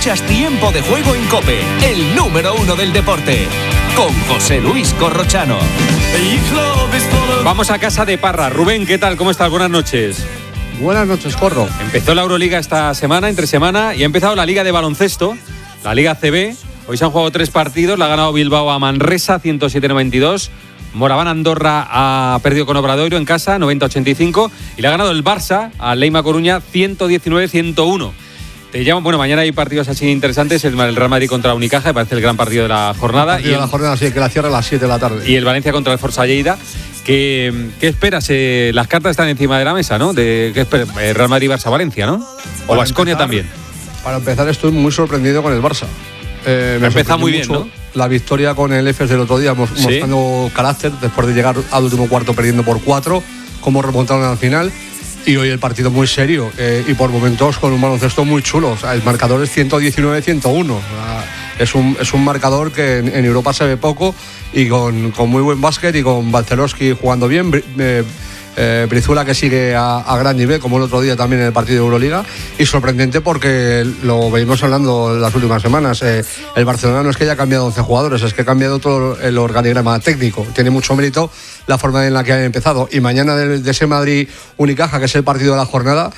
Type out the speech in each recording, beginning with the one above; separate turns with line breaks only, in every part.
Escuchas Tiempo de Juego en COPE, el número 1 del deporte, con José Luis Corrochano.
Vamos a casa de Parra. Rubén, ¿qué tal? ¿Cómo estás? Buenas noches.
Buenas noches, Corro.
Empezó la Euroliga esta semana, entre semana, y ha empezado la Liga de Baloncesto, la Liga CB. Hoy se han jugado 3 partidos, la ha ganado Bilbao a Manresa, 107-92. Moraván Andorra ha perdido con Obradoiro en casa, 90-85. Y le ha ganado el Barça a Leima Coruña, 119-101. Te llamo, bueno, mañana hay partidos así interesantes, el Real Madrid contra Unicaja, me parece el gran partido de la jornada.
De la jornada, sí, que la cierra a las 7 de la tarde.
Y el Valencia contra el Forza Lleida. ¿Qué esperas? Las cartas están encima de la mesa, ¿no? ¿Qué esperas? Real Madrid-Barça-Valencia, ¿no? O Baskonia también.
Para empezar, estoy muy sorprendido con el Barça.
Me empezó muy bien, ¿no?
La victoria con el EFES del otro día, mostrando carácter, después de llegar al último cuarto perdiendo por 4, cómo remontaron al final. Y hoy el partido muy serio y por momentos con un baloncesto muy chulo. O sea, el marcador es 119-101. Es un marcador que en Europa se ve poco y con muy buen básquet y con Balcelowski jugando bien. Brizuela que sigue a gran nivel, como el otro día también en el partido de Euroliga, y sorprendente porque lo venimos hablando las últimas semanas. El Barcelona no es que haya cambiado 11 jugadores, es que ha cambiado todo el organigrama técnico. Tiene mucho mérito la forma en la que ha empezado. Y mañana de ese Madrid-Unicaja, que es el partido de la jornada,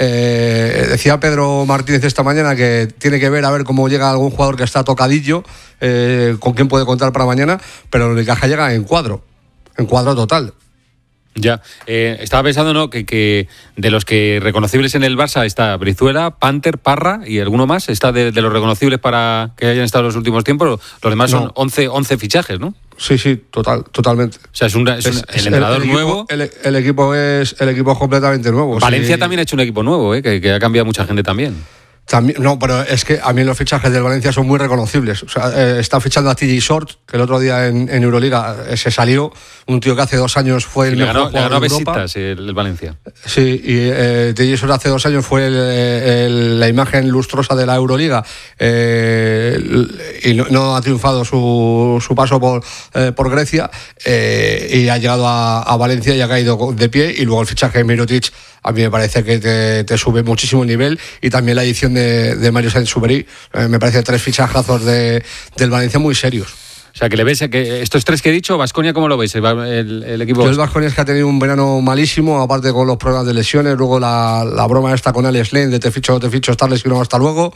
decía Pedro Martínez esta mañana que tiene que ver a ver cómo llega algún jugador que está tocadillo, con quién puede contar para mañana, pero el Unicaja llega en cuadro total.
Ya, estaba pensando, ¿no? que de los que reconocibles en el Barça está Brizuela, Panther, Parra y alguno más. Está de los reconocibles para que hayan estado en los últimos tiempos. Los demás son 11 fichajes, ¿no?
Sí, totalmente.
O sea, es el entrenador nuevo.
El equipo es completamente nuevo.
Valencia
sí.
También ha hecho un equipo nuevo, que ha cambiado mucha gente también.
No, pero es que a mí los fichajes del Valencia son muy reconocibles. O sea, está fichando a TJ Short, que el otro día en Euroliga se salió. Un tío que hace 2 años fue el mejor jugador de Europa.
Besitas el Valencia.
Sí, y TJ Short hace 2 años fue la imagen lustrosa de la Euroliga. Y no ha triunfado su paso por Grecia. Y ha llegado a Valencia y ha caído de pie. Y luego el fichaje de Mirotic a mí me parece que te sube muchísimo el nivel, y también la edición de Mario Sainz-Superi, me parece 3 fichajazos del Valencia muy serios.
O sea, que le ves que estos 3 que he dicho, Baskonia, ¿cómo lo veis? El equipo.
Yo el Baskonia es que ha tenido un verano malísimo, aparte con los problemas de lesiones, luego la broma esta con Alex Lane de te ficho, estar lesionado hasta luego.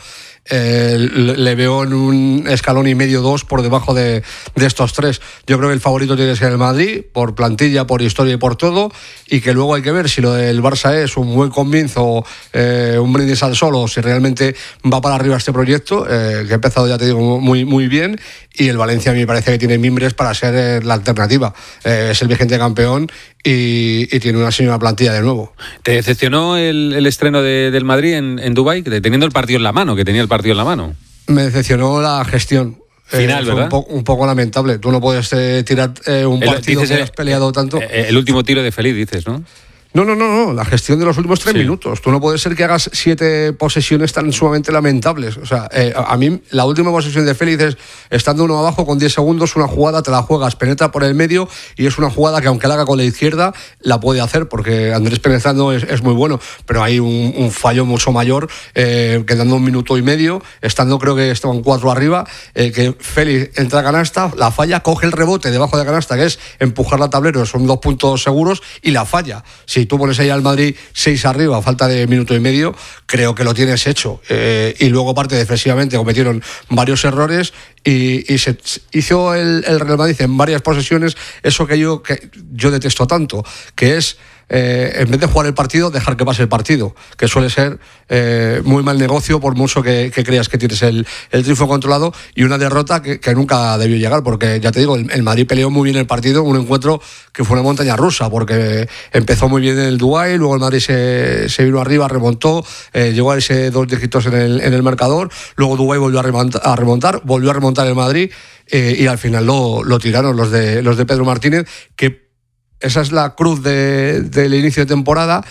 Le veo en un escalón y medio, 2 por debajo de estos 3. Yo creo que el favorito tiene que ser el Madrid, por plantilla, por historia y por todo, y que luego hay que ver si lo del Barça es un buen comienzo, un brindis al sol, o si realmente va para arriba este proyecto, que ha empezado, ya te digo, muy, muy bien. Y el Valencia a mí me parece que tiene mimbres para ser la alternativa. Es el vigente campeón y tiene una señora plantilla de nuevo.
¿Te decepcionó el estreno del Madrid en Dubái, teniendo el partido en la mano, que tenía el partido en la mano?
Me decepcionó la gestión.
Final, ¿verdad?
Un poco lamentable. Tú no puedes tirar un partido que has peleado tanto.
El último tiro de Feliz, dices, ¿no?
No, la gestión de los últimos 3 minutos. Tú no puedes ser que hagas 7 posesiones tan sumamente lamentables. O sea, a mí la última posesión de Félix es, estando uno abajo con 10 segundos, una jugada, te la juegas, penetra por el medio, y es una jugada que aunque la haga con la izquierda, la puede hacer, porque Andrés penetrando es muy bueno, pero hay un fallo mucho mayor, quedando 1 minuto y medio, estando creo que estaban 4 arriba, que Félix entra a canasta, la falla, coge el rebote debajo de canasta, que es empujar al tablero, son 2 puntos seguros, y la falla. Si tú pones ahí al Madrid 6 arriba a falta de 1 minuto y medio, creo que lo tienes hecho. Y luego, aparte, defensivamente cometieron varios errores y se hizo el Real Madrid en varias posesiones eso que yo detesto tanto, que es en vez de jugar el partido, dejar que pase el partido, que suele ser muy mal negocio, por mucho que creas que tienes el triunfo controlado, y una derrota que nunca debió llegar, porque ya te digo, el Madrid peleó muy bien el partido, un encuentro que fue una montaña rusa, porque empezó muy bien el Dubái, luego el Madrid se vino arriba, remontó, llegó a ese 2 dígitos en el marcador, luego Dubái volvió a remontar, volvió a remontar el Madrid, y al final lo tiraron los de Pedro Martínez, que esa es la cruz del inicio de temporada,